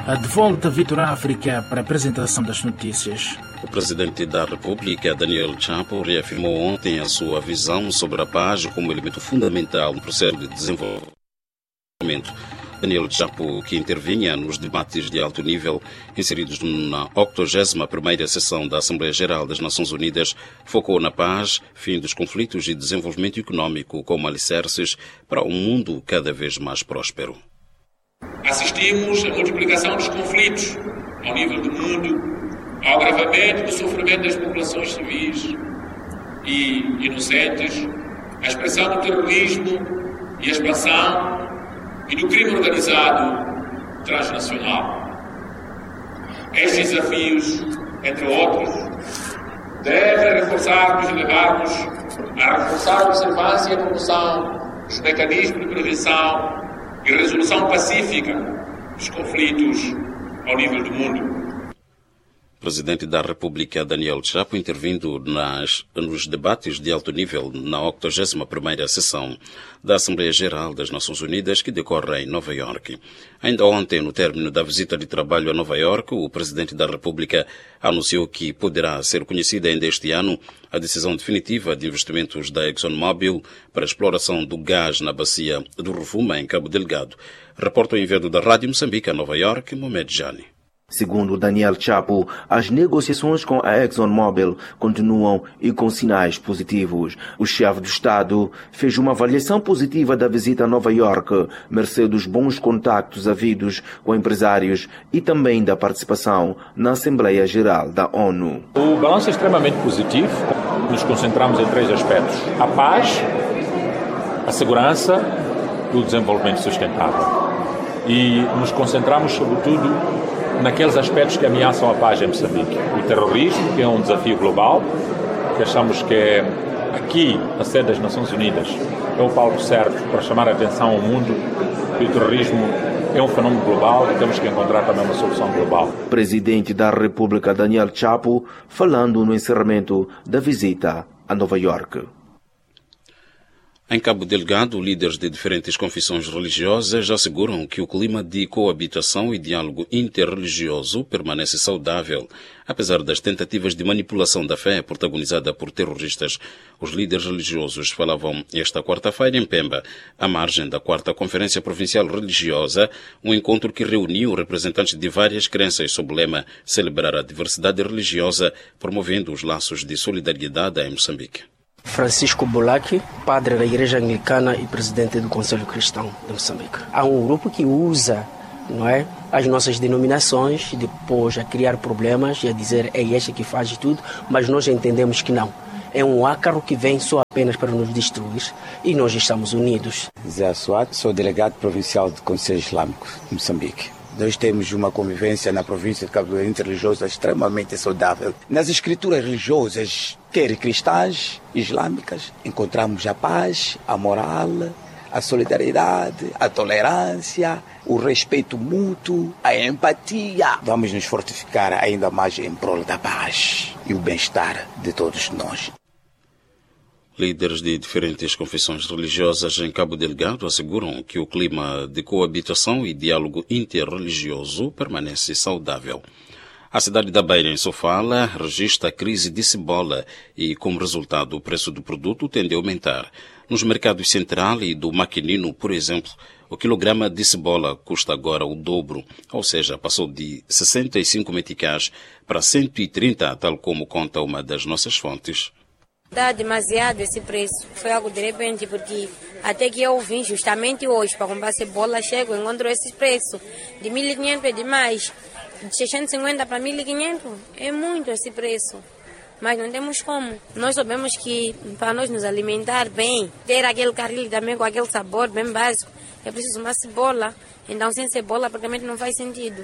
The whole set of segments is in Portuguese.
De volta, Vitor África, para a apresentação das notícias. O presidente da República, Daniel Chapo, reafirmou ontem a sua visão sobre a paz como elemento fundamental no processo de desenvolvimento. Daniel Chapo, que intervinha nos debates de alto nível inseridos na 81ª sessão da Assembleia Geral das Nações Unidas, focou na paz, fim dos conflitos e desenvolvimento econômico como alicerces para um mundo cada vez mais próspero. Assistimos à multiplicação dos conflitos ao nível do mundo, ao agravamento do sofrimento das populações civis e inocentes, à expressão do terrorismo e a expansão e do crime organizado transnacional. Estes desafios, entre outros, devem reforçar-nos e levar-nos a reforçar a observância e a promoção dos mecanismos de prevenção e resolução pacífica dos conflitos ao nível do mundo. O presidente da República, Daniel Chapo, intervindo nos debates de alto nível na 81ª sessão da Assembleia Geral das Nações Unidas, que decorre em Nova Iorque. Ainda ontem, no término da visita de trabalho a Nova Iorque, o presidente da República anunciou que poderá ser conhecida ainda este ano a decisão definitiva de investimentos da ExxonMobil para a exploração do gás na bacia do Rovuma, em Cabo Delgado. Reporta o enviado da Rádio Moçambique a Nova Iorque, Mohamed Jani. Segundo Daniel Chapo, as negociações com a ExxonMobil continuam e com sinais positivos. O chefe do Estado fez uma avaliação positiva da visita a Nova Iorque, mercê dos bons contactos havidos com empresários e também da participação na Assembleia Geral da ONU. O balanço é extremamente positivo. Nos concentramos em 3 aspectos: a paz, a segurança e o desenvolvimento sustentável. E nos concentramos, sobretudo, naqueles aspectos que ameaçam a paz em Moçambique. O terrorismo, que é um desafio global, que achamos que é aqui, a sede das Nações Unidas, é o palco certo para chamar a atenção ao mundo que o terrorismo é um fenômeno global e temos que encontrar também uma solução global. Presidente da República, Daniel Chapo, falando no encerramento da visita a Nova Iorque. Em Cabo Delgado, líderes de diferentes confissões religiosas asseguram que o clima de coabitação e diálogo interreligioso permanece saudável, apesar das tentativas de manipulação da fé protagonizada por terroristas. Os líderes religiosos falavam esta quarta-feira em Pemba, à margem da 4ª Conferência Provincial Religiosa, um encontro que reuniu representantes de várias crenças sob o lema Celebrar a Diversidade Religiosa, promovendo os laços de solidariedade em Moçambique. Francisco Bolac, padre da Igreja Anglicana e presidente do Conselho Cristão de Moçambique. Há um grupo que usa, não é, as nossas denominações depois a criar problemas e a dizer é este que faz tudo, mas nós entendemos que não. É um ácaro que vem só apenas para nos destruir e nós estamos unidos. Zé Assuat, sou delegado provincial do Conselho Islâmico de Moçambique. Nós temos uma convivência na província de Cabo Delgado interreligiosa extremamente saudável. Nas escrituras religiosas, quer cristãs, islâmicas, encontramos a paz, a moral, a solidariedade, a tolerância, o respeito mútuo, a empatia. Vamos nos fortificar ainda mais em prol da paz e o bem-estar de todos nós. Líderes de diferentes confissões religiosas em Cabo Delgado asseguram que o clima de coabitação e diálogo interreligioso permanece saudável. A cidade da Beira, em Sofala, registra a crise de cebola e, como resultado, o preço do produto tende a aumentar. Nos mercados Central e do Maquinino, por exemplo, o quilograma de cebola custa agora o dobro, ou seja, passou de 65 meticais para 130, tal como conta uma das nossas fontes. Está demasiado esse preço. Foi algo de repente, porque até que eu vim justamente hoje para comprar cebola, chego e encontro esse preço. De 1.500 é demais. De 650 para 1.500 é muito esse preço. Mas não temos como. Nós sabemos que para nós nos alimentar bem, ter aquele caril também com aquele sabor bem básico, é preciso uma cebola. Então sem cebola praticamente não faz sentido.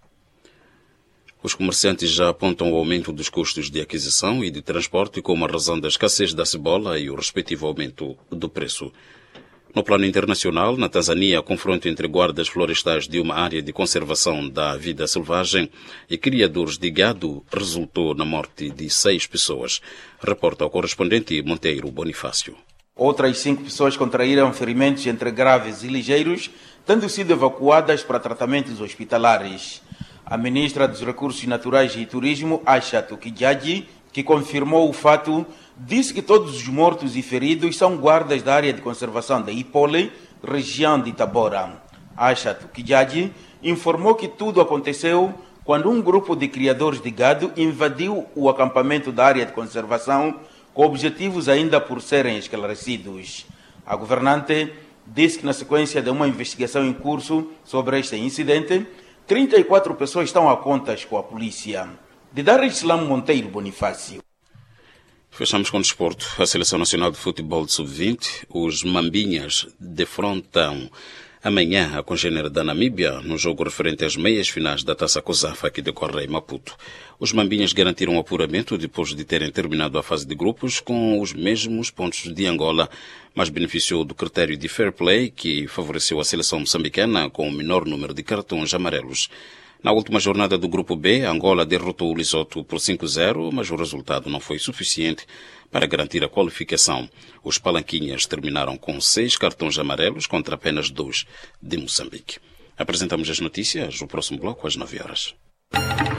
Os comerciantes já apontam o aumento dos custos de aquisição e de transporte como a razão da escassez da cebola e o respectivo aumento do preço. No plano internacional, na Tanzânia, confronto entre guardas florestais de uma área de conservação da vida selvagem e criadores de gado resultou na morte de 6 pessoas. Reporta o correspondente Monteiro Bonifácio. Outras 5 pessoas contraíram ferimentos entre graves e ligeiros, tendo sido evacuadas para tratamentos hospitalares. A ministra dos Recursos Naturais e Turismo, Aisha Tukijagi, que confirmou o fato, disse que todos os mortos e feridos são guardas da área de conservação da Ipole, região de Tabora. Aisha Tukijagi informou que tudo aconteceu quando um grupo de criadores de gado invadiu o acampamento da área de conservação com objetivos ainda por serem esclarecidos. A governante disse que na sequência de uma investigação em curso sobre este incidente, 34 pessoas estão a contas com a polícia. De Dar es Salaam Monteiro Bonifácio. Fechamos com o desporto. A Seleção Nacional de Futebol de Sub-20, os Mambinhas, defrontam amanhã a congênere da Namíbia no jogo referente às meias finais da Taça COSAFA que decorre em Maputo. Os Mambinhas garantiram o apuramento depois de terem terminado a fase de grupos com os mesmos pontos de Angola, mas beneficiou do critério de fair play que favoreceu a seleção moçambicana com o menor número de cartões amarelos. Na última jornada do Grupo B, Angola derrotou o Lesotho por 5-0, mas o resultado não foi suficiente para garantir a qualificação. Os palanquinhas terminaram com 6 cartões amarelos contra apenas 2 de Moçambique. Apresentamos as notícias no próximo bloco às 9 horas.